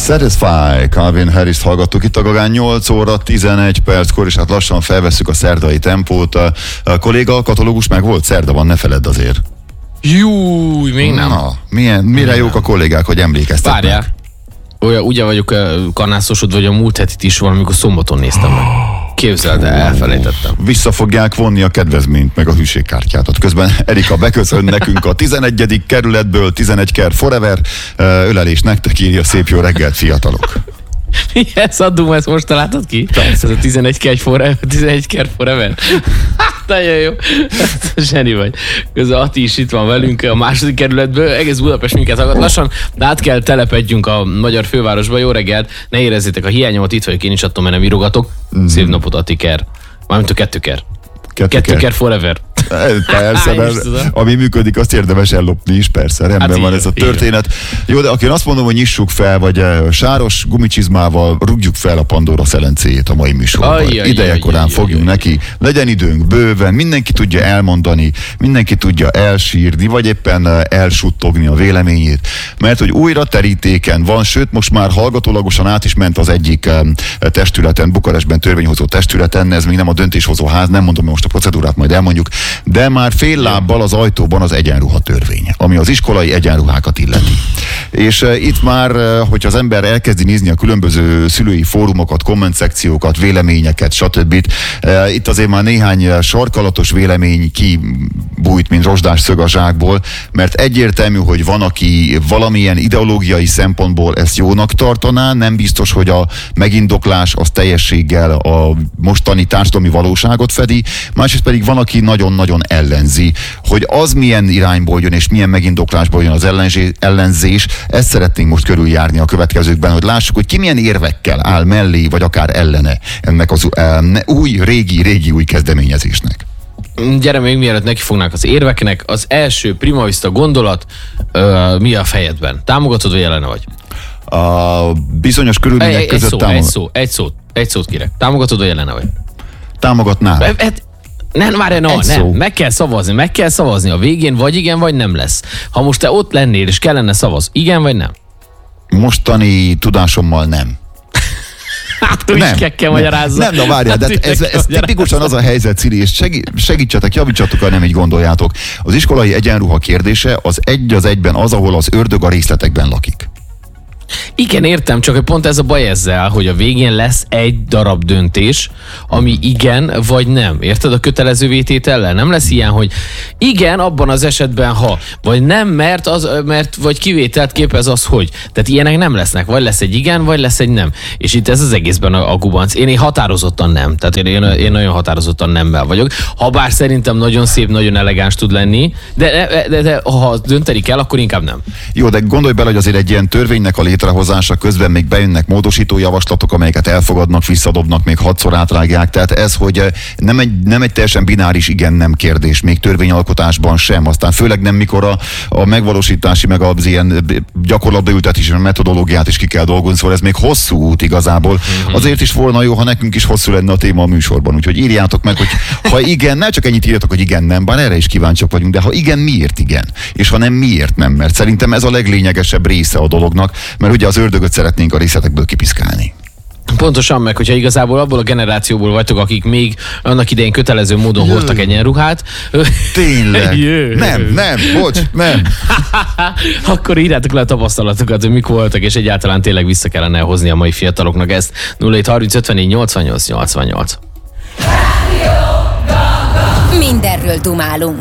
Satisfy, Calvin Harris-t hallgattuk itt a Gagán 8 óra 11 perckor, és hát lassan felvesszük a szerdai tempót. A kolléga, a katalógus meg volt, szerda van, ne feledd azért. Júj, még nem. Na, mire jók a kollégák, hogy emlékeztetnek? Várjál. Olyan, ugye vagyok kanászosod, vagy a múlt hetit is van, amikor szombaton néztem meg. Képzeld el, elfelejtettem. Vissza fogják vonni a kedvezményt, meg a hűségkártyát. Közben Erika beköszön nekünk a 11. kerületből, 11 Care Forever, ölelés nektek, írja, szép jó reggelt, fiatalok. Mi ez a dum, ezt most találtad ki? Ez a 11 Care Forever. Nagyon jó. Zseni vagy. Közben Ati is itt van velünk a második kerületből, egész Budapest minket hallgat lassan, de át kell telepedjünk a magyar fővárosba. Jó reggelt, ne érezzétek a hiányomat, itt vagyok én is, attól, mert nem írogatok. Szép napot, Ati Care. Mármint a 2 Care. 2 Care Forever. Persze, mert ami működik, azt érdemes ellopni is, persze, rendben hát van ez a történet. Jó, de én azt mondom, hogy nyissuk fel, vagy sáros gumicsizmával rúgjuk fel a Pandora szelencéjét a mai műsorban. Idejekorán fogjunk neki, legyen időnk bőven, mindenki tudja elmondani, mindenki tudja elsírni, vagy éppen elsuttogni a véleményét, mert hogy újra terítéken van, sőt most már hallgatólagosan át is ment az egyik testületen, Bukarestben törvényhozó testületen, ez még nem a döntéshozó ház, nem mondom most a procedúrát, majd elmondjuk, de már fél lábbal az ajtóban az egyenruha törvény, ami az iskolai egyenruhákat illeti. És itt már, hogyha az ember elkezdi nézni a különböző szülői fórumokat, kommentszekciókat, véleményeket, stb. Itt azért már néhány sarkalatos vélemény kibújt, mint rozsdás szög a zsákból, mert egyértelmű, hogy van, aki valamilyen ideológiai szempontból ezt jónak tartaná, nem biztos, hogy a megindoklás az teljességgel a mostani társadalmi valóságot fedi, másrészt pedig van, aki nagyon-nagyon ellenzi, hogy az milyen irányból jön és milyen megindoklásból jön az ellenzés, ezt szeretnénk most körüljárni a következőkben, hogy lássuk, hogy ki milyen érvekkel áll mellé, vagy akár ellene ennek az régi új kezdeményezésnek. Gyere, még mielőtt nekifognák az érveknek, az első prima vista gondolat, mi a fejedben? Támogatod, vagy ellene vagy? A bizonyos körülmények között egy szót kérek. Támogatod, vagy ellene vagy? Támogatnál. Nem, meg kell szavazni. A végén vagy igen, vagy nem lesz. Ha most te ott lennél, és kellene szavaz, igen, vagy nem? Mostani tudásommal nem. Hát úgy kell magyarázni. Nem, várjál, de ez tipikusan az a helyzet, Cili, és segítsetek, javítsatok, ha nem így gondoljátok. Az iskolai egyenruha kérdése az egyben az, ahol az ördög a részletekben lakik. Igen, értem, csak pont ez a baj ezzel, hogy a végén lesz egy darab döntés, ami igen vagy nem. Érted? A kötelező vététellel nem lesz ilyen, hogy igen, abban az esetben ha, vagy nem, mert vagy kivételt képez az, hogy. Tehát ilyenek nem lesznek. Vagy lesz egy igen, vagy lesz egy nem. És itt ez az egészben a gubanc. Én határozottan nem. Tehát én nagyon határozottan nemmel vagyok. Habár szerintem nagyon szép, nagyon elegáns tud lenni, de ha dönteni kell, akkor inkább nem. Jó, de gondolj bele, hogy azért egy ilyen törvénynek a létrehozása közben még bejönnek módosító javaslatok, amelyeket elfogadnak, visszadobnak, még 6-szor átrágják. Tehát ez, hogy nem egy teljesen bináris igen-nem kérdés, még törvényalkotásban sem. Aztán főleg nem, mikor a megvalósítási, meg az ilyen gyakorlatba ültetési metodológiát is ki kell dolgozni, szóval ez még hosszú út igazából. Azért is volna jó, ha nekünk is hosszú lenne a téma a műsorban. Úgyhogy írjátok meg, hogy ha igen, ne csak ennyit írjatok, hogy igen, nem, bár erre is kíváncsiak vagyunk, de ha igen, miért igen? És ha nem, miért nem? Mert szerintem ez a leglényegesebb része a dolognak, mert ugye az ördögöt szeretnénk a részletekből kipiszkálni. Pontosan, meg hogyha igazából abból a generációból vagytok, akik még annak idején kötelező módon hordtak egyenruhát. Tényleg? Nem. Akkor írjátok le a tapasztalatokat, hogy mik voltak, és egyáltalán tényleg vissza kellene hozni a mai fiataloknak ezt. 0730 54 88 88. Mindenről dumálunk.